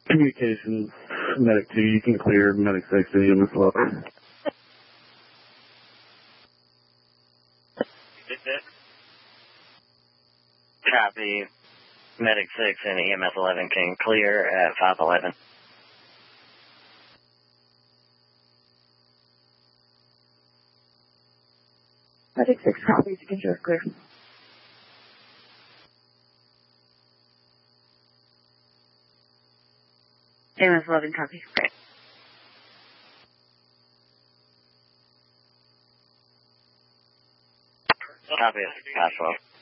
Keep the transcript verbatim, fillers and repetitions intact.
Communications, Medic two, you can clear Medic six and E M S eleven. Copy. Medic six and E M S eleven can clear at five eleven. Medic six copies, you can just clear. E M S eleven copy. Copy. Pass well.